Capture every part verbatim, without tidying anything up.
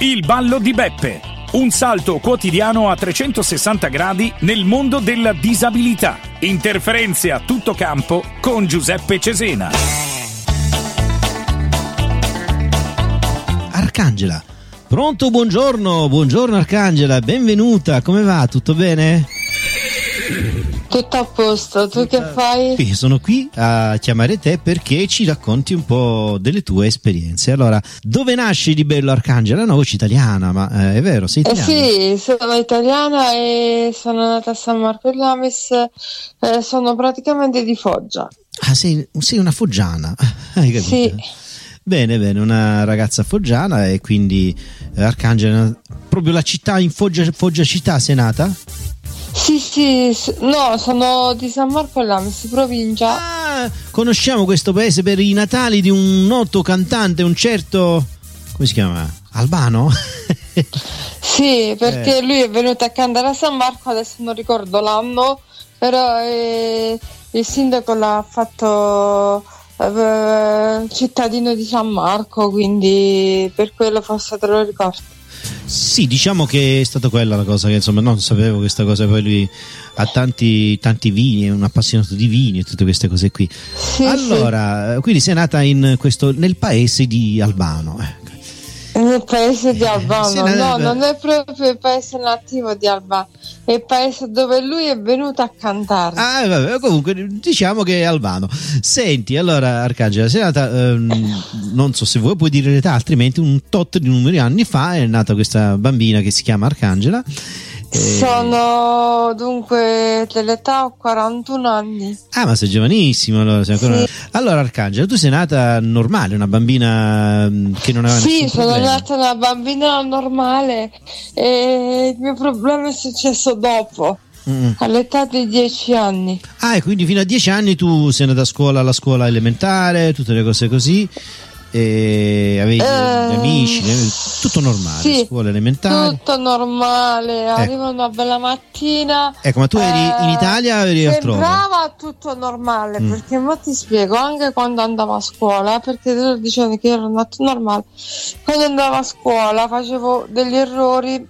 Il ballo di Beppe, un salto quotidiano a trecentosessanta gradi nel mondo della disabilità. Interferenze a tutto campo con Giuseppe Cesena. Arcangela, pronto? Buongiorno, buongiorno Arcangela, benvenuta, come va? Tutto bene? Tutto a posto, tu che fai? Io sono qui a chiamare te perché ci racconti un po' delle tue esperienze. Allora, dove nasci di bello Arcangela? È una voce italiana, ma eh, è vero, sei italiana? Eh sì, sono italiana e sono nata a San Marco in Lamis, eh, sono praticamente di Foggia. Ah, sei, sei una foggiana, hai capito? Sì. Bene, bene, una ragazza foggiana e quindi eh, Arcangela, proprio la città in Foggia, Foggia città sei nata? Sì, sì, no, sono di San Marco in Lamis, provincia. Ah, conosciamo questo paese per i natali di un noto cantante, un certo, come si chiama? Albano? Sì, perché eh. lui è venuto a cantare a San Marco, adesso non ricordo l'anno, però eh, il sindaco l'ha fatto eh, cittadino di San Marco, quindi per quello forse te lo ricordo. Sì, diciamo che è stata quella la cosa, che insomma non sapevo questa cosa, poi lui ha tanti, tanti vini, è un appassionato di vini e tutte queste cose qui. Sì, allora, sì. Quindi sei nata in questo, nel paese di Albano. Nel paese di Albano, eh, no, non è proprio il paese nativo di Albano, è il paese dove lui è venuto a cantare. Ah, vabbè, comunque diciamo che è Albano. Senti, allora Arcangela, sei nata, ehm, non so se vuoi puoi dire l'età, altrimenti un tot di numeri anni fa è nata questa bambina che si chiama Arcangela. Sono dunque dell'età ho quarantuno anni. Ah, ma sei giovanissimo, allora sei ancora... Sì. Allora Arcangela, tu sei nata normale, una bambina che non aveva sì, nessun sono problema. nata una bambina normale e il mio problema è successo dopo, mm. all'età di dieci anni. Ah, e quindi fino a dieci anni tu sei andata a scuola, alla scuola elementare, tutte le cose così, e avevi eh, amici, tutto normale, sì, scuola elementare. Tutto normale, ecco. Arriva una bella mattina. Ecco, ma tu eri eh, in Italia o eri altrove? Sembrava tutto normale, mm. perché mo ti spiego, anche quando andavo a scuola, perché loro dicevano che ero nato normale, quando andavo a scuola facevo degli errori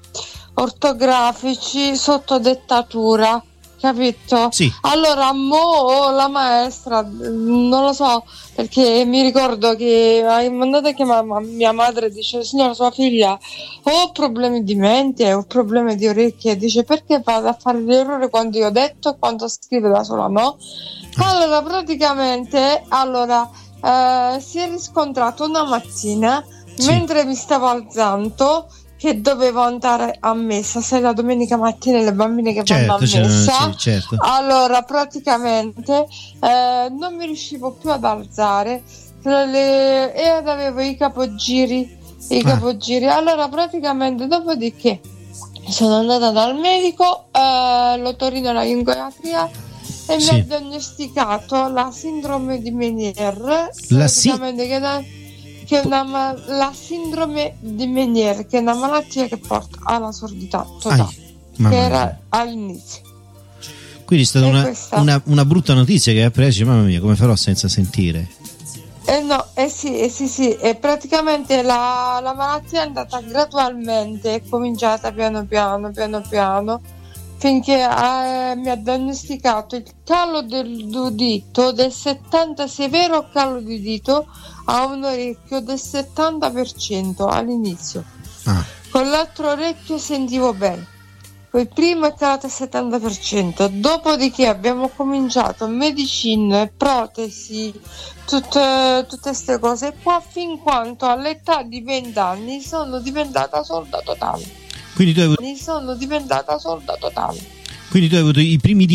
ortografici sotto dettatura, capito? Sì. Allora mo la maestra, non lo so, perché mi ricordo che hai mandato a chiamare mia madre e dice: signora, sua figlia ho problemi di mente, ho problemi di orecchie, e dice: perché vado a fare l'errore quando io ho detto e quando scrive da sola, no? Allora praticamente allora eh, si è riscontrato una mattina, sì, mentre mi stavo alzando, che dovevo andare a messa, sai, la domenica mattina le bambine che certo, vanno a messa, sì, certo. Allora praticamente eh, non mi riuscivo più ad alzare le, e avevo i capogiri i ah. capogiri allora praticamente dopodiché sono andata dal medico, eh, l'otorinolaringoiatria, e sì, mi ha diagnosticato la sindrome di Meniere, la si- che da, che è una, la sindrome di Meniere, che è una malattia che porta alla sordità totale, Ai, che era all'inizio. Quindi è stata una, una, una brutta notizia che hai preso, mamma mia, come farò senza sentire? Eh no, eh sì, eh sì, sì, e praticamente la, la malattia è andata gradualmente, è cominciata piano piano, piano piano, finché eh, mi ha diagnosticato il calo del dito del settanta, severo calo di dito a un orecchio del settanta per cento all'inizio. Ah. Con l'altro orecchio sentivo bene. Poi prima è calato al settanta per cento, dopodiché abbiamo cominciato medicine, protesi, tutte queste cose qua, fin quanto all'età di venti anni sono diventata sorda totale. Quindi tu hai avuto... sono diventata sorda totale. Quindi tu hai avuto i primi